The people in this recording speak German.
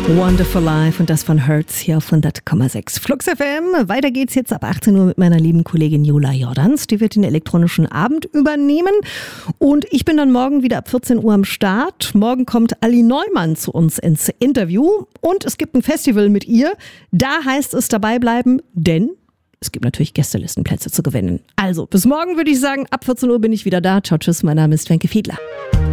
Wonderful Life und das von Hertz hier auf 100,6 Flux FM. Weiter geht's jetzt ab 18 Uhr mit meiner lieben Kollegin Jola Jordans. Die wird den elektronischen Abend übernehmen und ich bin dann morgen wieder ab 14 Uhr am Start. Morgen kommt Ali Neumann zu uns ins Interview und es gibt ein Festival mit ihr. Da heißt es dabei bleiben, denn es gibt natürlich Gästelistenplätze zu gewinnen. Also bis morgen würde ich sagen, ab 14 Uhr bin ich wieder da. Ciao, tschüss, mein Name ist Wenke Fiedler.